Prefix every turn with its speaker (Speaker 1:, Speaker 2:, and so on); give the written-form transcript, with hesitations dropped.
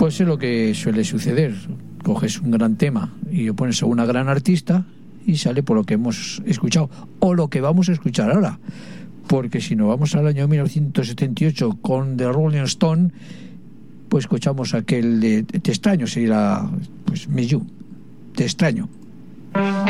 Speaker 1: Pues es lo que suele suceder. Coges un gran tema y lo pones a una gran artista y sale por lo que hemos escuchado o lo que vamos a escuchar ahora. Porque si nos vamos al año 1978 con The Rolling Stone, pues escuchamos aquel de Te extraño, sería pues Miss You, Te extraño.